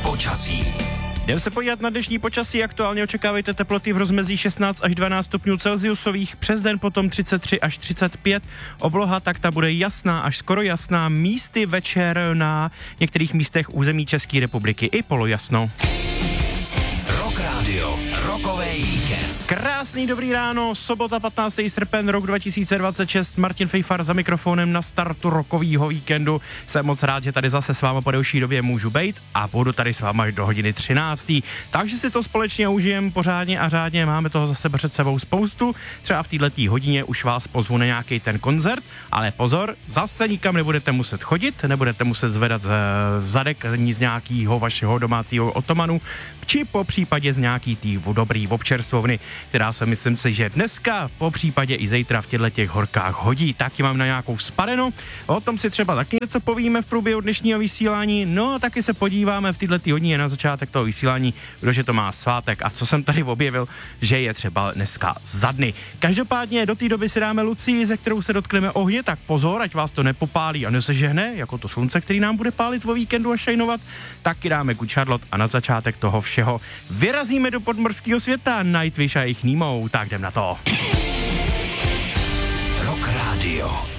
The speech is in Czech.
počasí. Jdeme se podívat na dnešní počasí. Aktuálně očekávejte teploty v rozmezí 16 až 12 stupňů Celsiusových, přes den potom 33 až 35. Obloha tak ta bude jasná až skoro jasná, místy večer na některých místech území České republiky i polojasno. Rock Radio, rokovej víkend. Krásný dobrý ráno, sobota 15. srpen, rok 2026, Martin Fejfar za mikrofonem na startu rokovýho víkendu. Jsem moc rád, že tady zase s váma po delší době můžu bejt a budu tady s váma až do hodiny 13. Takže si to společně užijem pořádně a řádně, máme toho zase před sebou spoustu. Třeba v této hodině už vás pozvu na nějaký ten koncert, ale pozor, zase nikam nebudete muset chodit, nebudete muset zvedat zadek ani z nějakého vašeho domácího otomanu, či po případě z nějaký tý dobrý občerstvovny, která se myslím si, že dneska, po případě i zítra v těch horkách hodí. Taky mám na nějakou spadeno. O tom si třeba taky něco povíme v průběhu dnešního vysílání. No a taky se podíváme v této hodině na začátek toho vysílání, kdože to má svátek a co jsem tady objevil, že je třeba dneska za dny. Každopádně do té doby si dáme Lucii, ze kterou se dotkneme ohně, tak pozor, ať vás to nepopálí a nesežehne, jako to slunce, který nám bude pálit o víkendu a šajnovat. Taky dáme Good Charlotte a na začátek toho všeho vyrazíme do podmorského světa, Nightwish a jejich Nemo, tak jdem na to. Rock Radio.